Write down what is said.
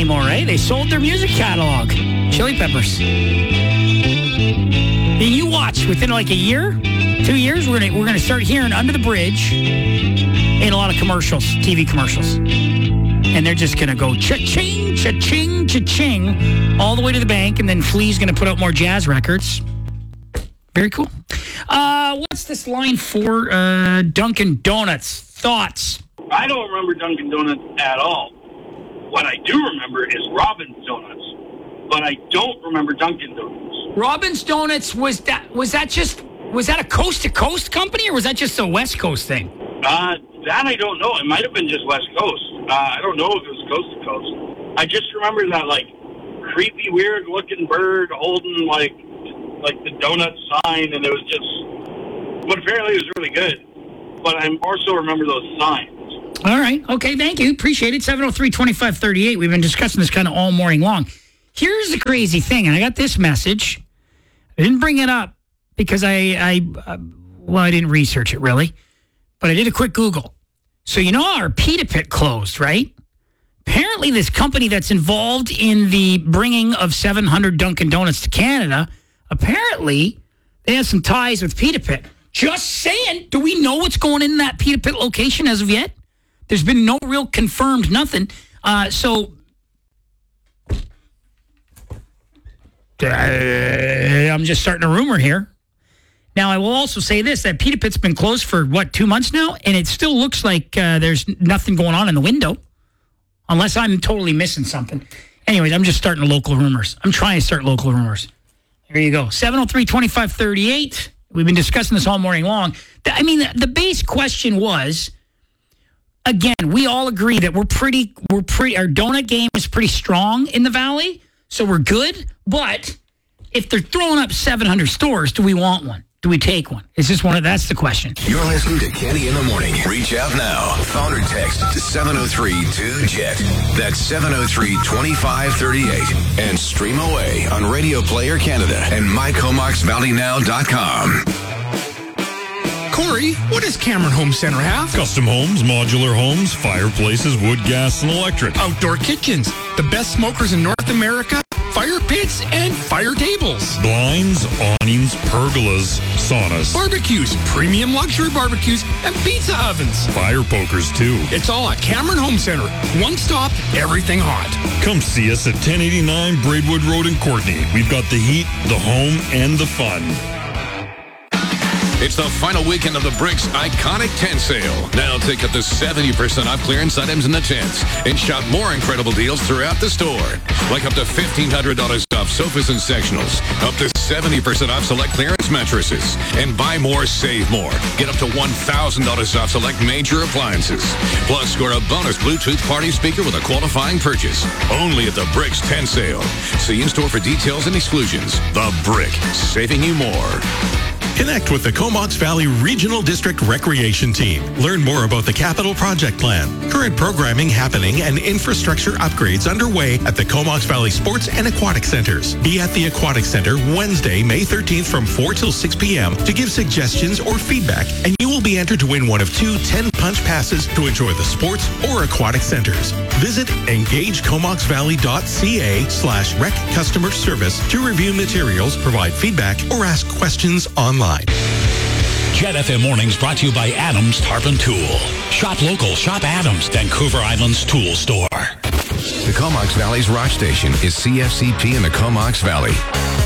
anymore, right? They sold their music catalog. Chili Peppers. And you watch, within like a year, 2 years, we're gonna start hearing Under the Bridge in a lot of commercials, TV commercials. And they're just gonna go cha-ching, cha-ching, cha-ching, all the way to the bank, and then Flea's gonna put out more jazz records. Very cool. What's this line for Dunkin' Donuts? Thoughts? I don't remember Dunkin' Donuts at all. What I do remember is Robin's Donuts, but I don't remember Dunkin' Donuts. Robin's Donuts, was that a coast-to-coast company, or was that just a West Coast thing? That I don't know. It might have been just West Coast. I don't know if it was coast to coast. I just remember that, like, creepy, weird-looking bird holding, like the donut sign, and it was just... But apparently it was really good. But I also remember those signs. All right. Okay, thank you. Appreciate it. 703-2538. We've been discussing this kind of all morning long. Here's the crazy thing, and I got this message. I didn't bring it up because I didn't research it, really. But I did a quick Google. So you know our Pita Pit closed, right? Apparently this company that's involved in the bringing of 700 Dunkin' Donuts to Canada, apparently they have some ties with Pita Pit. Just saying. Do we know what's going in that Pita Pit location as of yet? There's been no real confirmed nothing. I'm just starting a rumor here. Now, I will also say this, that Pita Pit's been closed for, 2 months now? And it still looks like there's nothing going on in the window. Unless I'm totally missing something. Anyways, I'm just starting local rumors. I'm trying to start local rumors. There you go. 703-2538. We've been discussing this all morning long. The base question was, again, we all agree that we're pretty, our donut game is pretty strong in the Valley, so we're good. But if they're throwing up 700 stores, do we want one? Do we take one? Is this one? That's the question. You're listening to Kenny in the Morning. Reach out now. Phone or text to 703-2JET. That's 703-2538. And stream away on Radio Player Canada and mycomoxvalleynow.com. Corey, what does Cameron Home Center have? Custom homes, modular homes, fireplaces, wood, gas, and electric. Outdoor kitchens, the best smokers in North America, fire pits, and fire tables. Blinds, awnings, pergolas, saunas. Barbecues, premium luxury barbecues, and pizza ovens. Fire pokers, too. It's all at Cameron Home Center. One stop, everything hot. Come see us at 1089 Braidwood Road in Courtney. We've got the heat, the home, and the fun. It's the final weekend of the Bricks Iconic Tent Sale. Now take up to 70% off clearance items in the tents and shop more incredible deals throughout the store. Like up to $1,500 off sofas and sectionals, up to 70% off select clearance mattresses, and buy more, save more. Get up to $1,000 off select major appliances. Plus, score a bonus Bluetooth party speaker with a qualifying purchase. Only at the Bricks Tent Sale. See in-store for details and exclusions. The Brick, saving you more. Connect with the Comox Valley Regional District Recreation Team. Learn more about the Capital Project Plan, current programming happening, and infrastructure upgrades underway at the Comox Valley Sports and Aquatic Centers. Be at the Aquatic Center Wednesday, May 13th from 4 till 6 p.m. to give suggestions or feedback, and you will be entered to win one of 2 10-punch passes to enjoy the sports or aquatic centers. Visit engagecomoxvalley.ca/rec customer service to review materials, provide feedback, or ask questions online. Jet FM Mornings brought to you by Adams Tarpon Tool. Shop local, shop Adams, Vancouver Island's tool store. The Comox Valley's rock station is CFCP in the Comox Valley.